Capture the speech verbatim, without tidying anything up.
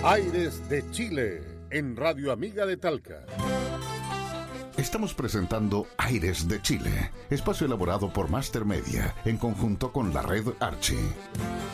Aires de Chile, en Radio Amiga de Talca. Estamos presentando Aires de Chile, espacio elaborado por Master Media, en conjunto con la red Archie.